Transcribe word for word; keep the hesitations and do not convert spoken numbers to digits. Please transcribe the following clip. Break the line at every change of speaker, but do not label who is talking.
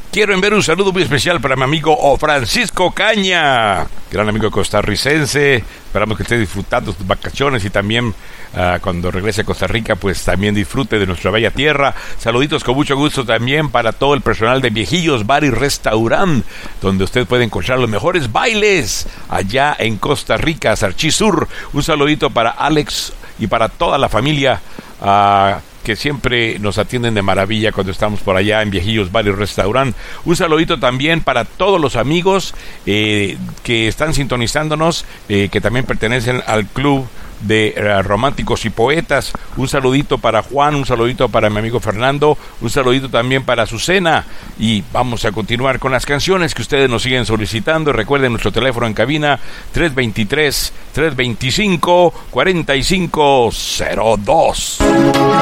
Quiero enviar un saludo muy especial para mi amigo Francisco Caña, gran amigo costarricense. Esperamos que esté disfrutando sus vacaciones y también uh, cuando regrese a Costa Rica, pues también disfrute de nuestra bella tierra. Saluditos con mucho gusto también para todo el personal de Viejillos Bar y Restaurant, donde usted puede encontrar los mejores bailes allá en Costa Rica, Sarchí Sur. Un saludito para Alex y para toda la familia uh, que siempre nos atienden de maravilla cuando estamos por allá en Viejillos Bar y Restaurant. Un saludito también para todos los amigos eh, que están sintonizándonos, eh, que también pertenecen al club de uh, románticos y poetas. Un saludito para Juan, un saludito para mi amigo Fernando, un saludito también para Azucena. Y vamos a continuar con las canciones que ustedes nos siguen solicitando. Recuerden nuestro teléfono en cabina tres dos tres, tres dos cinco, cuatro cinco cero dos.